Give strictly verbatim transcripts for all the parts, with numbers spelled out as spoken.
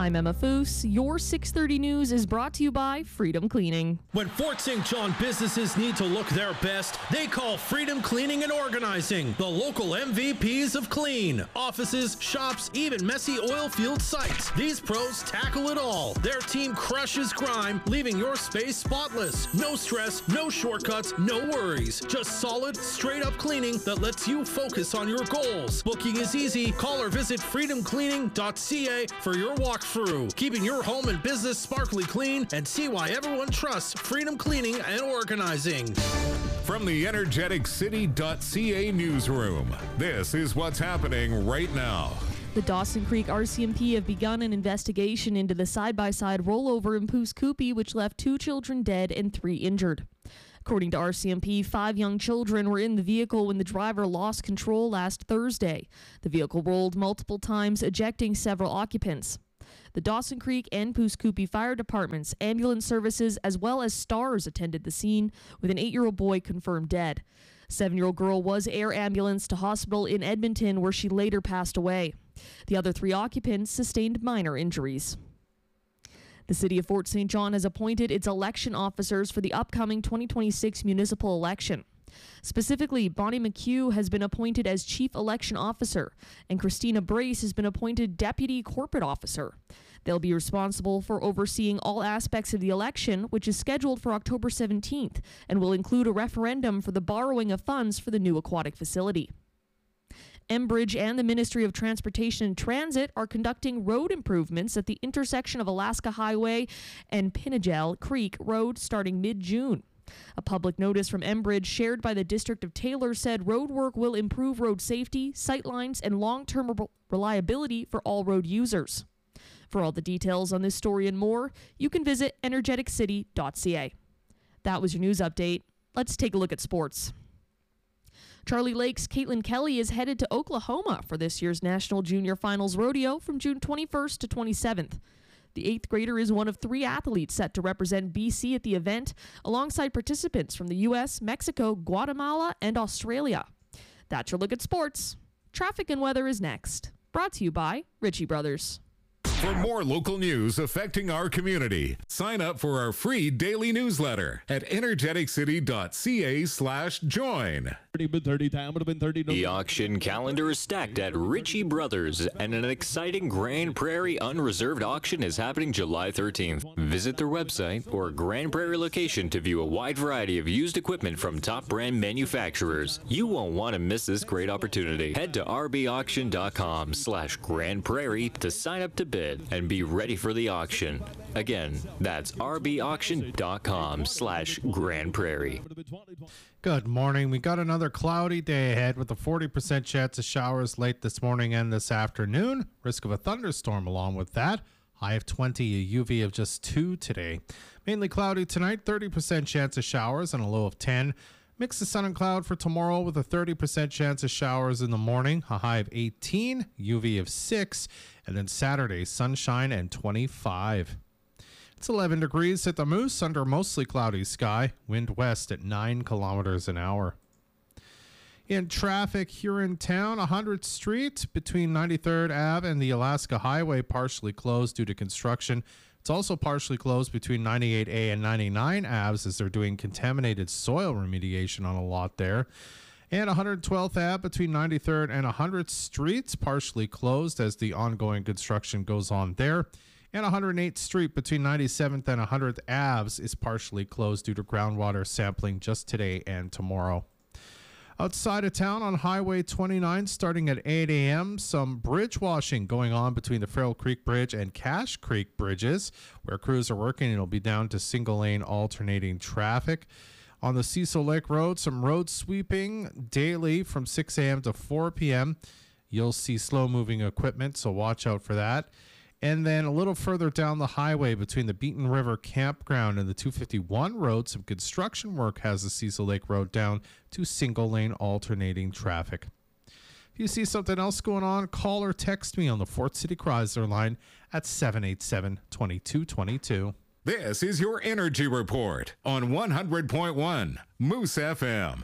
I'm Emma Foose. Your six thirty news is brought to you by Freedom Cleaning. When Fort Saint John businesses need to look their best, they call Freedom Cleaning and Organizing, the local M V Ps of clean. Offices, shops, even messy oil field sites. These pros tackle it all. Their team crushes grime, leaving your space spotless. No stress, no shortcuts, no worries. Just solid, straight up cleaning that lets you focus on your goals. Booking is easy. Call or visit freedom cleaning dot c a for your walkthrough. Keeping your home and business sparkly clean, and see why everyone trusts Freedom Cleaning and Organizing. From the energetic city dot c a newsroom, this is what's happening right now. The Dawson Creek R C M P have begun an investigation into the side-by-side rollover in Pouce Coupe, which left two children dead and three injured. According to R C M P, five young children were in the vehicle when the driver lost control last Thursday. The vehicle rolled multiple times, ejecting several occupants. The Dawson Creek and Pouce Coupe fire departments, ambulance services, as well as STARS attended the scene, with an eight-year-old boy confirmed dead. A seven-year-old girl was air ambulanced to hospital in Edmonton, where she later passed away. The other three occupants sustained minor injuries. The city of Fort Saint John has appointed its election officers for the upcoming twenty twenty-six municipal election. Specifically, Bonnie McHugh has been appointed as Chief Election Officer, and Christina Brace has been appointed Deputy Corporate Officer. They'll be responsible for overseeing all aspects of the election, which is scheduled for October seventeenth, and will include a referendum for the borrowing of funds for the new aquatic facility. Enbridge and the Ministry of Transportation and Transit are conducting road improvements at the intersection of Alaska Highway and Pinnegel Creek Road starting mid-June. A public notice from Enbridge shared by the District of Taylor said road work will improve road safety, sightlines, and long-term re- reliability for all road users. For all the details on this story and more, you can visit energetic city dot c a. That was your news update. Let's take a look at sports. Charlie Lake's Caitlin Kelly is headed to Oklahoma for this year's National Junior Finals Rodeo from June twenty-first to twenty-seventh. The eighth grader is one of three athletes set to represent B C at the event, alongside participants from the U S, Mexico, Guatemala, and Australia. That's your look at sports. Traffic and weather is next. Brought to you by Ritchie Brothers. For more local news affecting our community, sign up for our free daily newsletter at energetic city dot c a slash join. The auction calendar is stacked at Ritchie Brothers, and an exciting Grand Prairie unreserved auction is happening July thirteenth. Visit their website or Grand Prairie location to view a wide variety of used equipment from top brand manufacturers. You won't want to miss this great opportunity. Head to r b auction dot com slash Grand Prairie to sign up to bid and be ready for the auction. Again, that's r b auction dot com slash Grand Prairie. Good morning. We got another cloudy day ahead with a forty percent chance of showers late this morning and this afternoon. Risk of a thunderstorm along with that. High of twenty, a U V of just two today. Mainly cloudy tonight, thirty percent chance of showers and a low of ten. Mix of sun and cloud for tomorrow with a thirty percent chance of showers in the morning, a high of eighteen, U V of six, and then Saturday, sunshine and twenty-five. It's eleven degrees at the Moose under mostly cloudy sky, wind west at nine kilometers an hour. In traffic here in town, one hundredth Street between ninety-third Avenue and the Alaska Highway partially closed due to construction. It's also partially closed between ninety-eight A and ninety-nine Avenue as they're doing contaminated soil remediation on a lot there. And one hundred twelfth Avenue between ninety-third and one hundredth Street partially closed as the ongoing construction goes on there. And one hundred eighth Street between ninety-seventh and one hundredth Avenue is partially closed due to groundwater sampling just today and tomorrow. Outside of town on Highway twenty-nine, starting at eight a.m., some bridge washing going on between the Farrell Creek Bridge and Cache Creek Bridges, where crews are working. It'll be down to single-lane alternating traffic. On the Cecil Lake Road, some road sweeping daily from six a.m. to four p.m. You'll see slow-moving equipment, so watch out for that. And then a little further down the highway between the Beaton River Campground and the two fifty-one road, some construction work has the Cecil Lake Road down to single-lane alternating traffic. If you see something else going on, call or text me on the Fort City Chrysler line at seven eight seven, two two two two. This is your Energy Report on one hundred point one Moose F M.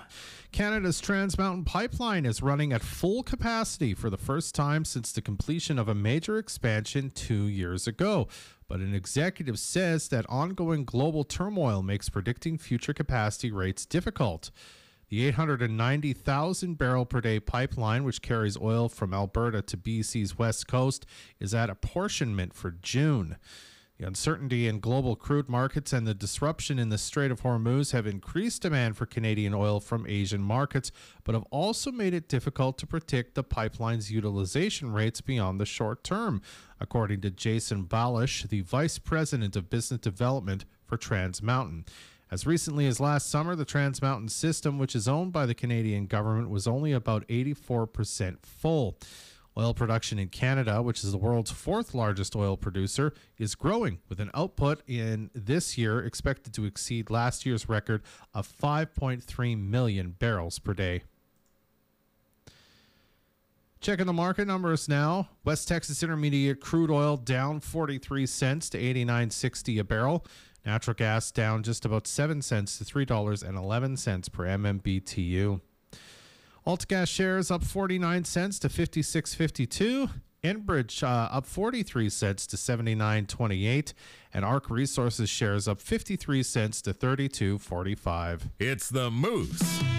Canada's Trans Mountain Pipeline is running at full capacity for the first time since the completion of a major expansion two years ago. But an executive says that ongoing global turmoil makes predicting future capacity rates difficult. The eight hundred ninety thousand barrel per day pipeline, which carries oil from Alberta to B C's west coast, is at apportionment for June. The uncertainty in global crude markets and the disruption in the Strait of Hormuz have increased demand for Canadian oil from Asian markets, but have also made it difficult to predict the pipeline's utilization rates beyond the short term, according to Jason Balish, the Vice President of Business Development for Trans Mountain. As recently as last summer, the Trans Mountain system, which is owned by the Canadian government, was only about eighty-four percent full. Oil production in Canada, which is the world's fourth largest oil producer, is growing, with an output in this year expected to exceed last year's record of five point three million barrels per day. Checking the market numbers now. West Texas Intermediate crude oil down forty-three cents to eighty-nine sixty a barrel. Natural gas down just about seven cents to three dollars and eleven cents per M M B T U. AltaGas shares up forty-nine cents to fifty-six fifty-two. Enbridge uh, up forty-three cents to seventy-nine twenty-eight. And Arc Resources shares up fifty-three cents to thirty-two forty-five. It's the Moose